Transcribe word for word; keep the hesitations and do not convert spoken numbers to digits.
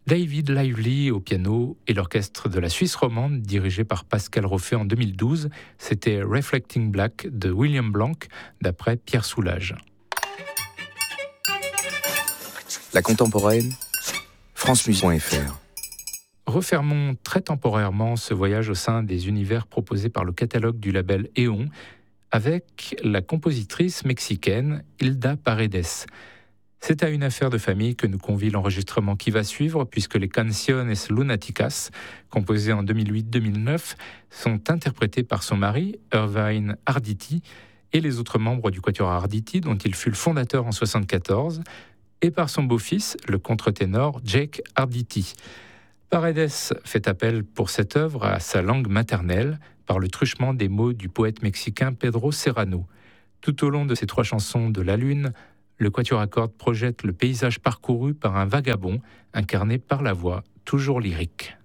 David Lively au piano et l'orchestre de la Suisse romande dirigé par Pascal Roffet en deux mille douze. C'était Reflecting Black de William Blanc d'après Pierre Soulages. La contemporaine, francemusique point f r. Refermons très temporairement ce voyage au sein des univers proposés par le catalogue du label Éon avec la compositrice mexicaine Hilda Paredes. C'est à une affaire de famille que nous convie l'enregistrement qui va suivre, puisque les Canciones Lunáticas, composées en deux mille huit deux mille neuf, sont interprétées par son mari, Irvine Arditi, et les autres membres du Quatuor Arditi, dont il fut le fondateur en soixante-quatorze, et par son beau-fils, le contre-ténor Jake Arditi. Paredes fait appel pour cette œuvre à sa langue maternelle, par le truchement des mots du poète mexicain Pedro Serrano. Tout au long de ces trois chansons de La Lune, le Quatuor à cordes projette le paysage parcouru par un vagabond incarné par la voix toujours lyrique.